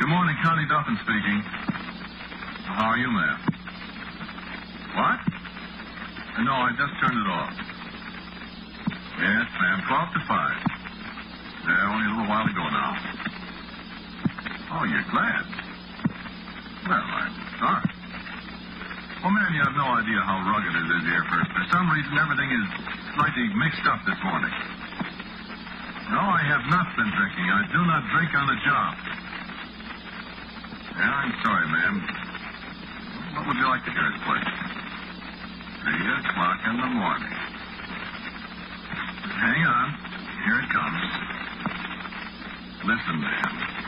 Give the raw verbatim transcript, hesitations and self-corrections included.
Good morning, Connie Duffin speaking. How are you, ma'am? What? No, I just turned it off. Yes, ma'am, twelve to five. Yeah, only a little while ago now. Oh, you're glad? Well, I'm sorry. Well, man, you have no idea how rugged it is here. For, for some reason, everything is slightly mixed up this morning. No, I have not been drinking. I do not drink on the job. Yeah, I'm sorry, ma'am. What would you like to hear it, please? Three o'clock in the morning. Hang on. Here it comes. Listen, ma'am.